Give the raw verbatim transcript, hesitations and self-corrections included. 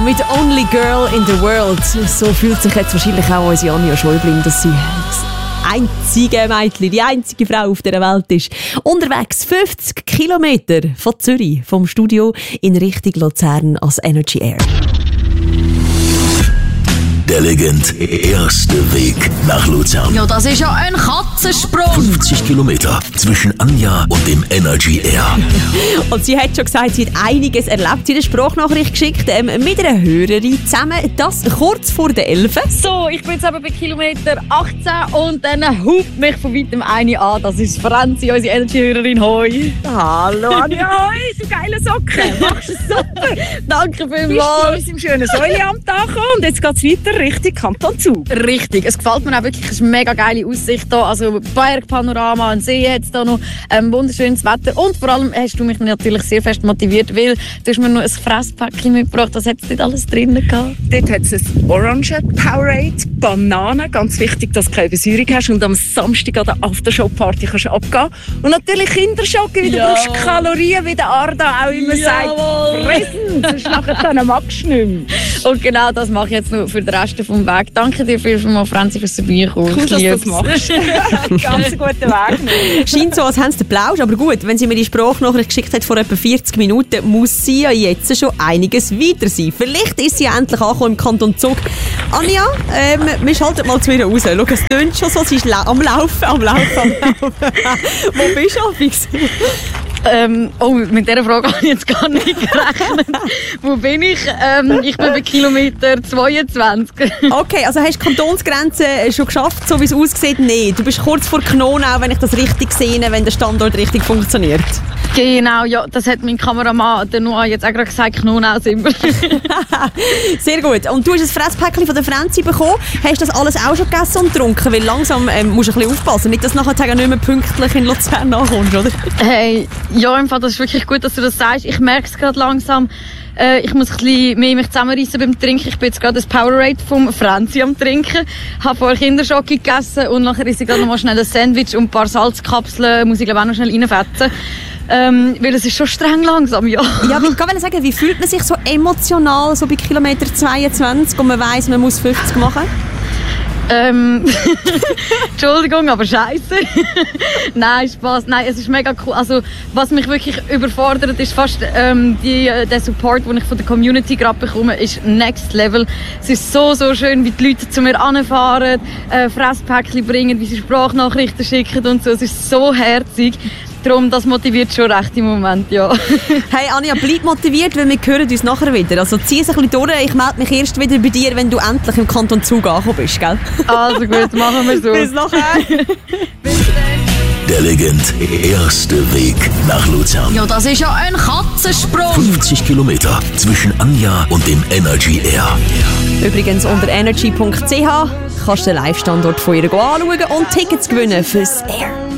mit Only Girl in the World. So fühlt sich jetzt wahrscheinlich auch unsere Anja Schäublin, dass sie das einzige Mädchen, die einzige Frau auf dieser Welt ist. Unterwegs fünfzig Kilometer von Zürich, vom Studio in Richtung Luzern als Energy Air. Der Legend erste Weg nach Luzern. Ja, das ist ja ein Katzensprung. fünfzig Kilometer zwischen Anja und dem Energy Air. Und sie hat schon gesagt, sie hat einiges erlebt. Sie hat eine Sprachnachricht geschickt ähm, mit einer Hörerin zusammen. Das kurz vor der elf. So, ich bin jetzt eben bei Kilometer achtzehn und dann hupt mich von weitem eine an. Das ist Franzi, unsere Energy-Hörerin. Hoi. Hallo Anja. Hoi, du geile Socken. Machst du super. Danke Bist vielmals. du im schönen Säuleamt angekommen und jetzt geht es weiter Richtung Kanton Zug. Richtig, es gefällt mir auch wirklich, es ist eine mega geile Aussicht hier, also Bergpanorama, ein See hat es hier noch, ähm, wunderschönes Wetter und vor allem hast du mich natürlich sehr fest motiviert, weil du hast mir noch ein Fresspäckchen mitgebracht, was hat es dort alles drin gehabt? Dort hat es ein Orange Powerade, Bananen, ganz wichtig, dass du keine Übersäuerung hast und am Samstag an der Aftershow-Party kannst du abgehen. Und natürlich Kinderschocke, wie du Ja. brauchst Kalorien, wie der Arda auch immer Jawohl. sagt. Fressen, sonst nachher dann magst du nicht mehr. Und genau das mache ich jetzt noch für den Rest vom Weg. Danke dir vielmals, Franzi, fürs Vorbeikommen. Cool, Ich dass du das lieb's. machst. Ganz einen guten Weg. Scheint so, als hätten sie den Plausch. Aber gut, wenn sie mir die Sprachnachricht geschickt hat vor etwa vierzig Minuten, muss sie ja jetzt schon einiges weiter sein. Vielleicht ist sie endlich angekommen im Kanton Zug. Anja, ähm, wir schalten mal zu ihr raus. Schau, es tönt schon so, sie ist la- am Laufen, am Laufen, am Laufen. Wo bist du, Fix? Ähm, oh, mit dieser Frage habe ich jetzt gar nicht gerechnet. Wo bin ich? Ähm, ich bin bei Kilometer zweiundzwanzig. Okay, also hast du die Kantonsgrenze schon geschafft, so wie es aussieht? Nein, du bist kurz vor Knonau, wenn ich das richtig sehe, wenn der Standort richtig funktioniert. Genau, ja, das hat mein Kameramann, der Noah, jetzt auch gerade gesagt, Knonau sind wir. Sehr gut. Und du hast ein Fresspäckchen von der Franzi bekommen. Hast du das alles auch schon gegessen und getrunken? Weil langsam ähm, musst du ein bisschen aufpassen, nicht, dass du nachher nicht mehr pünktlich in Luzern ankommst, oder? Hey, ja, im Fall, das ist wirklich gut, dass du das sagst. Ich merke es gerade langsam. Äh, ich muss ein bisschen mehr mich zusammenreissen beim Trinken. Ich bin jetzt gerade das Powerade vom Franzi am Trinken. Habe vorher Kinderschocke gegessen und nachher esse ich gerade noch mal schnell ein Sandwich und ein paar Salzkapseln. Muss ich glaube auch noch schnell reinfetzen. Ähm, weil es ist schon streng langsam, ja. Ja, ich wollte sagen, wie fühlt man sich so emotional so bei Kilometer zweiundzwanzig und man weiss, man muss fünfzig machen? Ähm, Entschuldigung, aber scheiße. Nein, Spaß. Nein, es ist mega cool. Also, was mich wirklich überfordert, ist fast ähm, die, äh, der Support, den ich von der Community gerade bekomme, ist next level. Es ist so, so schön, wie die Leute zu mir anfahren, äh, Fresspäckchen bringen, wie sie Sprachnachrichten schicken und so. Es ist so herzig. Darum, das motiviert schon recht im Moment, ja. Hey Anja, bleib motiviert, weil wir hören uns nachher wieder. Also zieh es ein bisschen durch. Ich melde mich erst wieder bei dir, wenn du endlich im Kanton Zug angekommen bist, gell? Also gut, machen wir so. Bis nachher. Der Legend erste Weg nach Luzern. Ja, das ist ja ein Katzensprung. fünfzig Kilometer zwischen Anja und dem Energy Air. Übrigens unter energy punkt c h kannst du den Live-Standort von ihr anschauen und Tickets gewinnen fürs Air.